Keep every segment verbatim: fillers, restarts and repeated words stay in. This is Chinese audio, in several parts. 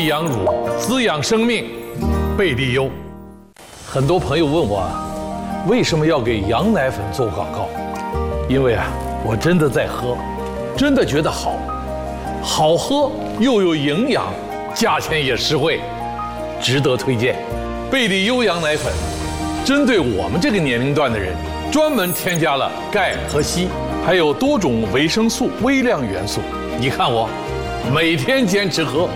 地养乳，滋养生命，贝利优。很多朋友问我啊，为什么要给羊奶粉做广告？因为啊，我真的在喝，真的觉得好，好喝又有营养，价钱也实惠，值得推荐。贝利优羊奶粉，针对我们这个年龄段的人，专门添加了钙和硒，还有多种维生素、微量元素。你看我，每天坚持喝。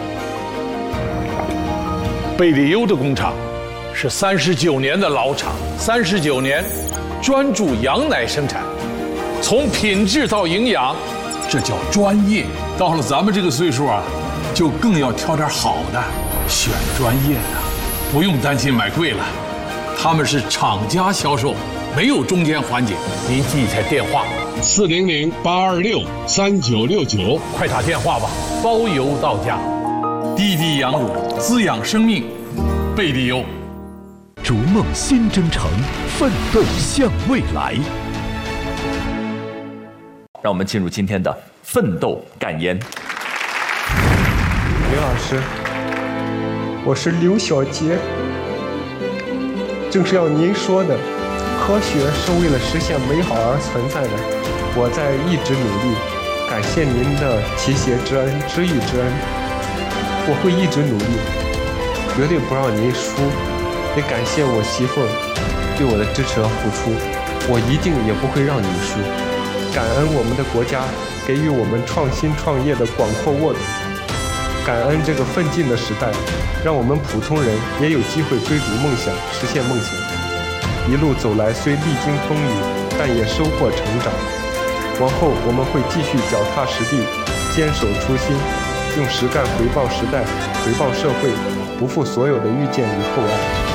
贝利优的工厂是三十九年的老厂，三十九年专注羊奶生产，从品质到营养，这叫专业。到了咱们这个岁数啊，就更要挑点好的，选专业的，不用担心买贵了。他们是厂家销售，没有中间环节。您记一下电话： 四零零八二六三九六九， 快打电话吧，包邮到家。滴滴羊乳，滋养生命，贝利优。 逐梦新征程，奋斗向未来。 让我们进入今天的奋斗感言。 刘老师，我是刘小杰。正是要您说的，科学是为了实现美好而存在的。我在一直努力，感谢您的提携之恩、知遇之恩。我会一直努力，绝对不让您输。也感谢我媳妇儿对我的支持和付出，我一定也不会让你输。感恩我们的国家给予我们创新创业的广阔沃土，感恩这个奋进的时代，让我们普通人也有机会追逐梦想，实现梦想。一路走来，虽历经风雨，但也收获成长。往后我们会继续脚踏实地，坚守初心，用实干回报时代，回报社会，不负所有的遇见与厚爱。